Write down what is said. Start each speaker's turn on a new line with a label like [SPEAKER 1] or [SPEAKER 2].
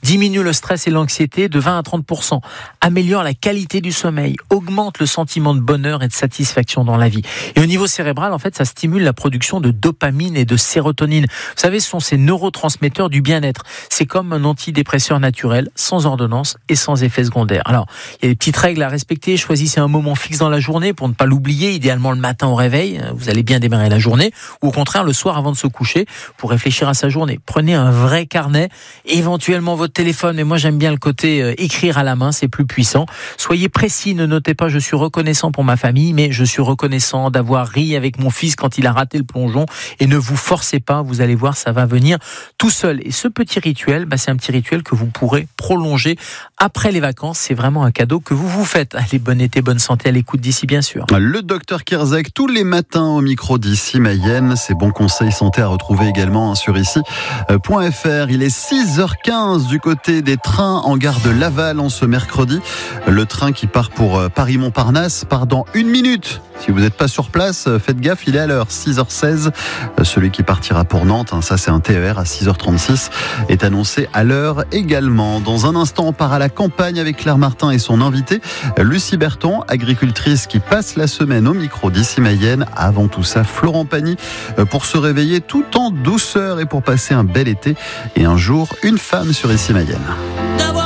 [SPEAKER 1] diminue le stress et l'anxiété de 20 à 30%, améliore la qualité du sommeil, augmente le sentiment de bonheur et de satisfaction dans la vie. Et au niveau cérébral, en fait, ça stimule la production de dopamine et de sérotonine. Vous savez, ce sont ces neurotransmetteurs du bien-être. C'est comme un antidépresseur naturel, sans ordonnance et sans effet secondaire. Alors, il y a des petites règles à respecter. Choisissez un moment fixe dans la journée pour ne pas l'oublier, idéalement le matin au réveil. Vous allez bien démarrer la journée. Ou au contraire, le soir avant de se coucher, pour réfléchir à sa journée. Prenez un vrai carnet, éventuellement votre téléphone. Mais moi, j'aime bien le côté écrire à la main, c'est plus puissant. Soyez précis, ne notez pas « je suis reconnaissant pour ma famille », mais « je suis reconnaissant d'avoir ri avec mon fils quand il a raté le plongeon ». Et ne vous forcez pas, vous allez voir, ça va venir tout seul. Et ce petit rituel, c'est un petit rituel que vous pourrez prolonger après les vacances. C'est vraiment un cadeau que vous vous faites. Allez, bon été, bonne santé à l'écoute d'ici, bien sûr.
[SPEAKER 2] Le docteur Kierzek, tous les matins au micro d'ici Mayenne. Ses bons conseils santé à retrouver également sur ici.fr. Il est 6h15 du côté des trains en gare de Laval en ce mercredi. Le train qui part pour Paris-Montparnasse part dans 1 minute. Si vous n'êtes pas sur place, faites gaffe, il est à l'heure, 6h16. Celui qui partira pour Nantes, ça c'est un TER à 6h36, est annoncé à l'heure également. Dans un instant, on part à la campagne avec Claire Martin et son invité, Lucie Berton, agricultrice qui passe la semaine au micro d'ici Mayenne. Avant tout ça, Florent Pagny, pour se réveiller tout en douceur et pour passer un bel été. Et un jour, une femme sur ici Mayenne.